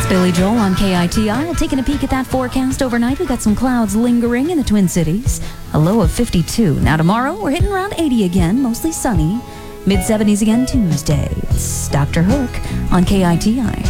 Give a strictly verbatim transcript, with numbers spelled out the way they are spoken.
Billy Joel on K I T I. Taking a peek at that forecast overnight. We got some clouds lingering in the Twin Cities. A low of fifty-two. Now tomorrow, we're hitting around eighty again, mostly sunny. mid seventies again Tuesday. It's Doctor Hook on K I T I.